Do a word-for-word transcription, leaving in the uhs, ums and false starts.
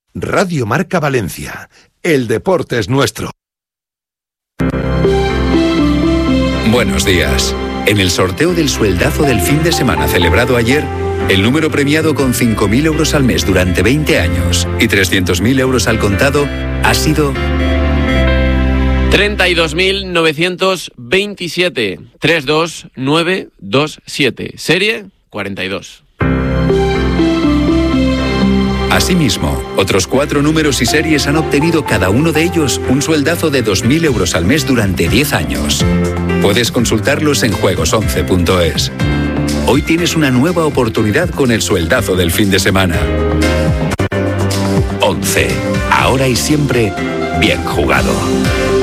Radio Marca Valencia. El deporte es nuestro. Buenos días. En el sorteo del sueldazo del fin de semana celebrado ayer, el número premiado con cinco mil euros al mes durante veinte años y trescientos mil euros al contado ha sido treinta y dos mil novecientos veintisiete. tres dos nueve dos siete. Serie cuarenta y dos. Asimismo, otros cuatro números y series han obtenido cada uno de ellos un sueldazo de dos mil euros al mes durante diez años. Puedes consultarlos en juegos once punto es. Hoy tienes una nueva oportunidad con el sueldazo del fin de semana. once. Ahora y siempre, bien jugado.